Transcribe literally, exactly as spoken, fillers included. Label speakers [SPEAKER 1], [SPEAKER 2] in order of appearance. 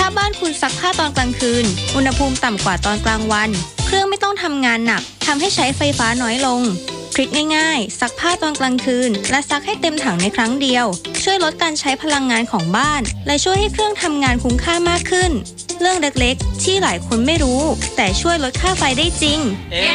[SPEAKER 1] าบ้านคุณซักผ้าตอนกลางคืนอุณหภูมิต่ำกว่าตอนกลางวันเครื่องไม่ต้องทำงานหนักทำให้ใช้ไฟฟ้าน้อยลงทริคง่ายๆซักผ้าตอนกลางคืนและซักให้เต็มถังในครั้งเดียวช่วยลดการใช้พลังงานของบ้านและช่วยให้เครื่องทำงานคุ้มค่ามากขึ้นเรื่องเล็กๆที่หลายคนไม่รู้แต่ช่วยลดค่าไฟได้จริง